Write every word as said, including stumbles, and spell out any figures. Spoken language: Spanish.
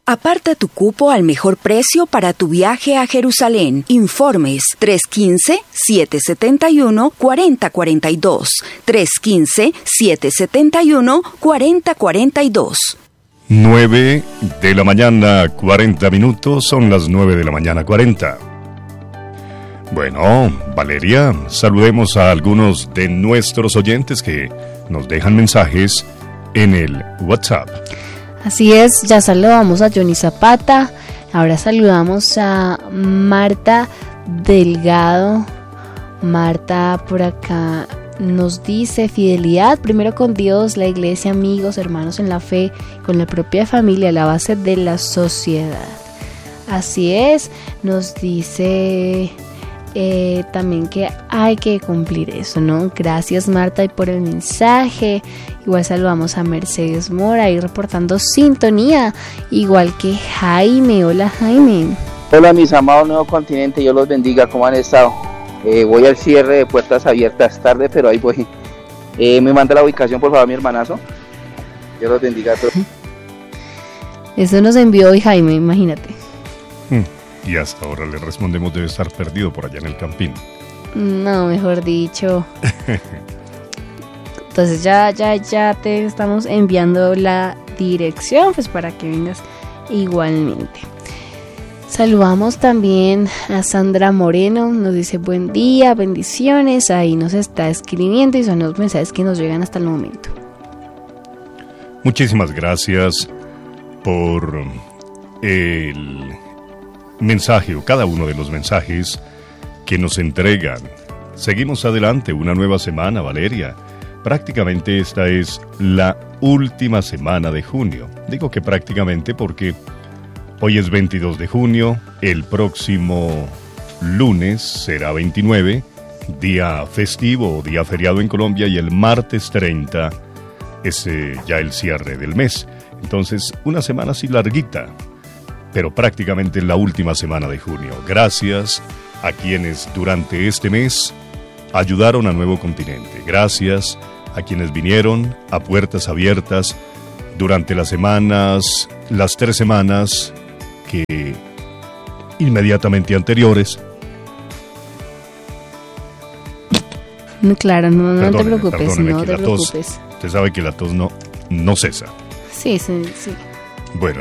Aparta tu cupo al mejor precio para tu viaje a Jerusalén. Informes tres uno cinco, siete siete uno, cuatro cero cuatro dos. tres uno cinco, siete siete uno, cuatro cero cuatro dos. nueve de la mañana, cuarenta minutos. Son las nueve de la mañana, cuarenta. Bueno, Valeria, saludemos a algunos de nuestros oyentes que nos dejan mensajes en el WhatsApp. Así es, ya saludamos a Johnny Zapata, ahora saludamos a Marta Delgado. Marta por acá nos dice: fidelidad primero con Dios, la iglesia, amigos, hermanos en la fe, con la propia familia, la base de la sociedad. Así es, nos dice eh, también que hay que cumplir eso, ¿no? Gracias, Marta, y por el mensaje. Igual saludamos a Mercedes Mora ahí reportando sintonía, igual que Jaime. Hola, Jaime. Hola, mis amados Nuevo Continente, Dios los bendiga. ¿Cómo han estado? Eh, voy al cierre de Puertas Abiertas tarde, pero ahí voy. Eh, me manda la ubicación, por favor, mi hermanazo. Dios los bendiga a todos. Eso nos envió hoy Jaime, imagínate. Y hasta ahora le respondemos: debe estar perdido por allá en el Campín. No, mejor dicho. Entonces ya, ya, ya te estamos enviando la dirección, pues para que vengas igualmente. Saludamos también a Sandra Moreno, nos dice buen día, bendiciones, ahí nos está escribiendo y son los mensajes que nos llegan hasta el momento. Muchísimas gracias por el mensaje o cada uno de los mensajes que nos entregan. Seguimos adelante, una nueva semana, Valeria. Prácticamente esta es la última semana de junio. Digo que prácticamente porque hoy es veintidós de junio, el próximo lunes será veintinueve, día festivo o día feriado en Colombia, y el martes treinta es eh, ya el cierre del mes. Entonces, una semana así larguita, pero prácticamente la última semana de junio. Gracias a quienes durante este mes ayudaron a Nuevo Continente. Gracias a quienes vinieron a Puertas Abiertas durante las semanas, las tres semanas que inmediatamente anteriores. Claro, no, no Perdóneme, te preocupes, perdóneme, no que te la tos, preocupes. usted sabe que la tos no, no cesa. Sí, sí, sí. Bueno,